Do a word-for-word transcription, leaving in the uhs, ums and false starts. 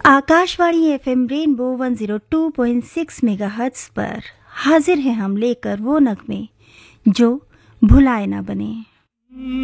Akashvani FM rainbow one zero two point six megahertz पर हाजिर हैं हम लेकर वो नगमे जो भुलाए ना बने।